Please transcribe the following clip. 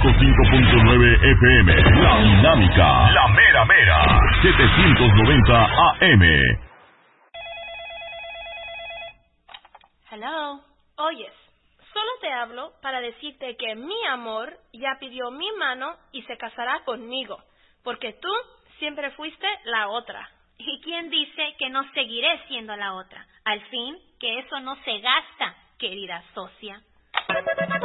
105.9 FM. La Dinámica. La Mera Mera. 790 AM. Hello. Oyes, solo te hablo para decirte que mi amor ya pidió mi mano y se casará conmigo, porque tú siempre fuiste la otra. ¿Y quién dice que no seguiré siendo la otra? Al fin, que eso no se gasta, querida socia.